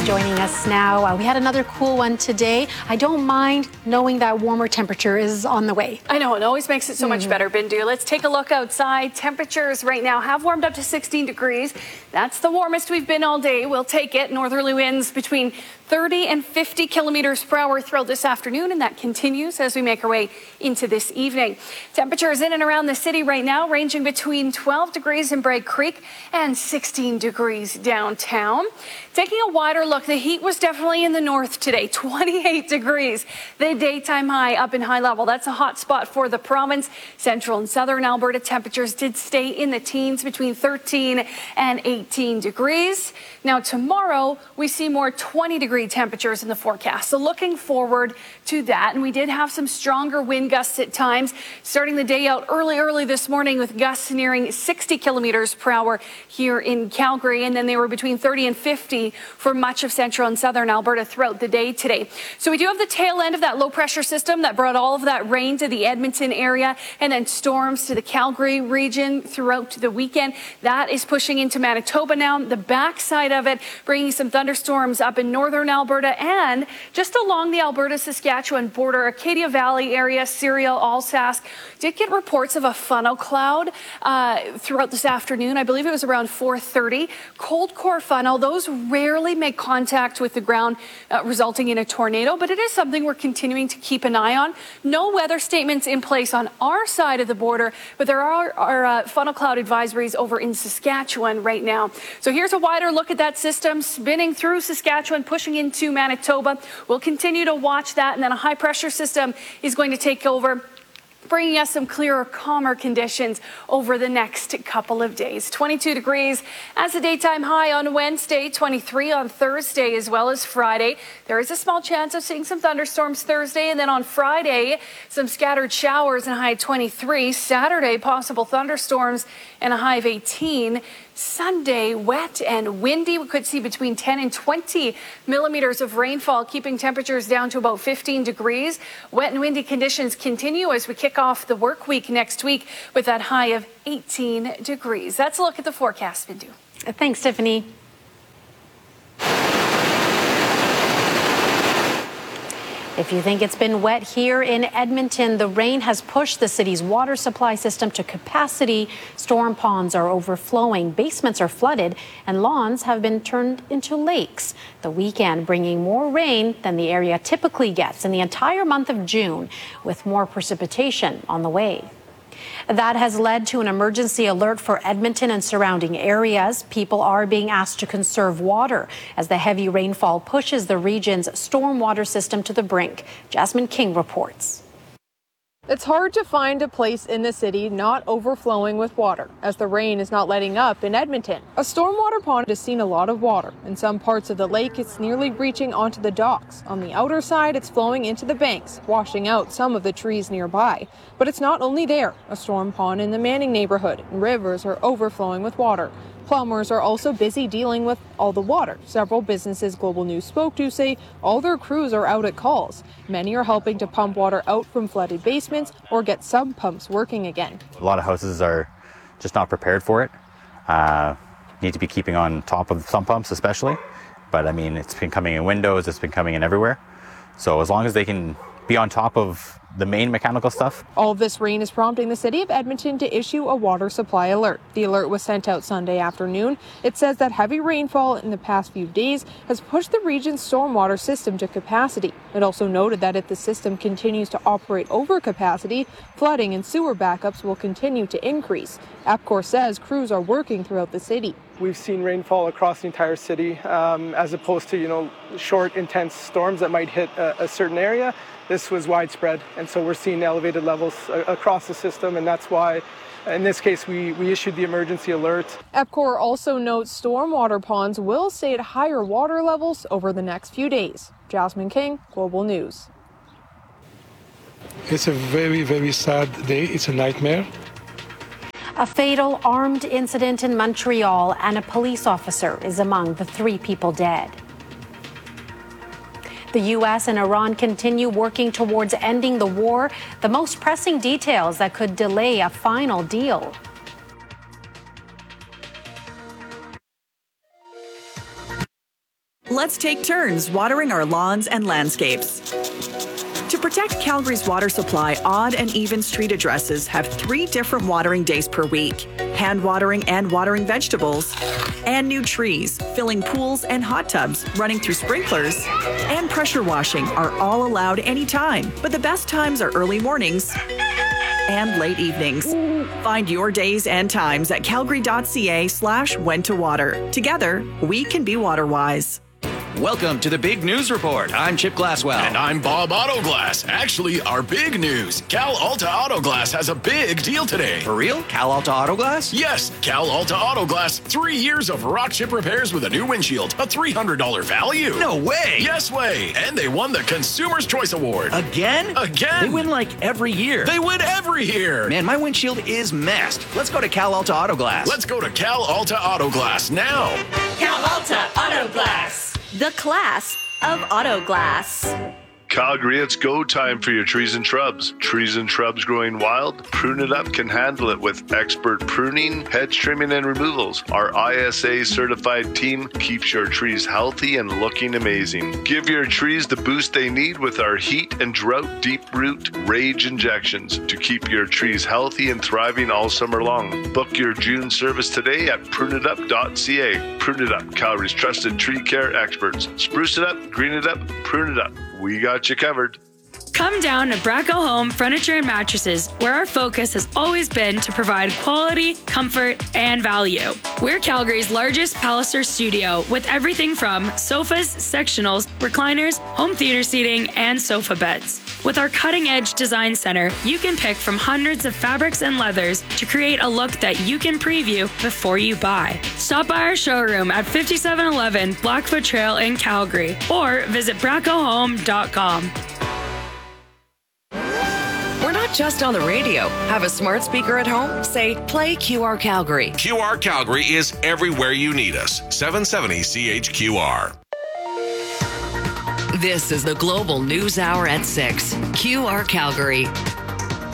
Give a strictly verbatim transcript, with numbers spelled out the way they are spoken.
joining us now. Uh, we had another cool one today. I don't mind knowing that warmer temperature is on the way. I know, it always makes it so mm-hmm. much better, Bindu. Let's take a look outside. Temperatures right now have warmed up to sixteen degrees. That's the warmest we've been all day. We'll take it. Northerly winds between thirty and fifty kilometers per hour throughout this afternoon, and that continues as we make our way into this evening. Temperatures in and around the city right now ranging between twelve degrees in Bragg Creek and sixteen degrees downtown. Taking a wider look, the heat was definitely in the north today, twenty-eight degrees. The daytime high up in high level. That's a hot spot for the province. Central and southern Alberta temperatures did stay in the teens between thirteen and eighteen degrees. Now tomorrow we see more twenty degree temperatures in the forecast. So looking forward to that. And we did have some stronger wind gusts at times, starting the day out early, early this morning with gusts nearing sixty kilometers per hour here in Calgary. And then they were between thirty and fifty for much of central and southern Alberta throughout the day today. So we do have the tail end of that low pressure system that brought all of that rain to the Edmonton area and then storms to the Calgary region throughout the weekend. That is pushing into Manitoba now. The backside of it bringing some thunderstorms up in northern Alberta and just along the Alberta-Saskatchewan border, Acadia Valley area, Cereal, Alsace. Did get reports of a funnel cloud uh, throughout this afternoon. I believe it was around four thirty. Cold core funnel. Those rarely make contact with the ground, uh, resulting in a tornado, but it is something we're continuing to keep an eye on. No weather statements in place on our side of the border, but there are, are uh, funnel cloud advisories over in Saskatchewan right now. So here's a wider look at that system spinning through Saskatchewan, pushing into Manitoba. We'll continue to watch that, and then a high pressure system is going to take over, bringing us some clearer, calmer conditions over the next couple of days. twenty-two degrees as a daytime high on Wednesday, twenty-three on Thursday as well as Friday. There is a small chance of seeing some thunderstorms Thursday, and then on Friday, some scattered showers and a high of twenty-three. Saturday, possible thunderstorms and a high of eighteen. Sunday, wet and windy. We could see between ten and twenty millimeters of rainfall, keeping temperatures down to about fifteen degrees. Wet and windy conditions continue as we kick off the work week next week with that high of eighteen degrees. That's a look at the forecast, Bindu. Thanks, Tiffany. If you think it's been wet here in Edmonton, the rain has pushed the city's water supply system to capacity. Storm ponds are overflowing, basements are flooded, and lawns have been turned into lakes. The weekend bringing more rain than the area typically gets in the entire month of June, with more precipitation on the way. That has led to an emergency alert for Edmonton and surrounding areas. People are being asked to conserve water as the heavy rainfall pushes the region's stormwater system to the brink. Jasmine King reports. It's hard to find a place in the city not overflowing with water, as the rain is not letting up in Edmonton. A stormwater pond has seen a lot of water. In some parts of the lake, it's nearly reaching onto the docks. On the outer side, it's flowing into the banks, washing out some of the trees nearby. But it's not only there. A storm pond in the Manning neighborhood and rivers are overflowing with water. Plumbers are also busy dealing with all the water. Several businesses Global News spoke to say all their crews are out at calls. Many are helping to pump water out from flooded basements or get sump pumps working again. A lot of houses are just not prepared for it. Uh, need to be keeping on top of sump pumps especially. But I mean, it's been coming in windows, it's been coming in everywhere. So as long as they can be on top of the main mechanical stuff. All of this rain is prompting the city of Edmonton to issue a water supply alert. The alert was sent out Sunday afternoon. It says that heavy rainfall in the past few days has pushed the region's stormwater system to capacity. It also noted that if the system continues to operate over capacity, flooding and sewer backups will continue to increase. EPCOR says crews are working throughout the city. We've seen rainfall across the entire city, um, as opposed to, you know, short, intense storms that might hit a, a certain area. This was widespread, and so we're seeing elevated levels uh, across the system, and that's why, in this case, we, we issued the emergency alert. EPCOR also notes stormwater ponds will stay at higher water levels over the next few days. Jasmine King, Global News. It's a very, very sad day. It's a nightmare. A fatal armed incident in Montreal, and a police officer is among the three people dead. The U S and Iran continue working towards ending the war, the most pressing details that could delay a final deal. Let's take turns watering our lawns and landscapes. To protect Calgary's water supply, odd and even street addresses have three different watering days per week. Hand watering and watering vegetables, and new trees, filling pools and hot tubs, running through sprinklers, and pressure washing are all allowed anytime. But the best times are early mornings and late evenings. Find your days and times at calgary.ca slash when to water. Together, we can be water wise. Welcome to the Big News Report. I'm Chip Glasswell. And I'm Bob Autoglass. Actually, our big news. Cal Alta Autoglass has a big deal today. For real? Cal Alta Autoglass? Yes, Cal Alta Autoglass. Three years of rock chip repairs with a new windshield. A three hundred dollars value. No way. Yes way. And they won the Consumer's Choice Award. Again? Again. They win like every year. They win every year. Man, my windshield is messed. Let's go to Cal Alta Autoglass. Let's go to Cal Alta Autoglass now. Cal Alta Autoglass. The class of auto glass. Calgary, it's go time for your trees and shrubs. Trees and shrubs growing wild? Prune It Up can handle it with expert pruning, hedge trimming, and removals. Our I S A certified team keeps your trees healthy and looking amazing. Give your trees the boost they need with our heat and drought deep root rage injections to keep your trees healthy and thriving all summer long. Book your June service today at prune it up dot c a. Prune It Up, Calgary's trusted tree care experts. Spruce it up, green it up, prune it up. We got you covered. Come down to Bracco Home Furniture and Mattresses, where our focus has always been to provide quality, comfort, and value. We're Calgary's largest Palliser studio with everything from sofas, sectionals, recliners, home theater seating, and sofa beds. With our cutting-edge design center, you can pick from hundreds of fabrics and leathers to create a look that you can preview before you buy. Stop by our showroom at fifty-seven eleven Blackfoot Trail in Calgary or visit bracco home dot com. We're not just on the radio. Have a smart speaker at home? Say, play Q R Calgary. Q R Calgary is everywhere you need us. seven seventy C H Q R. This is the Global News Hour at six. Q R Calgary.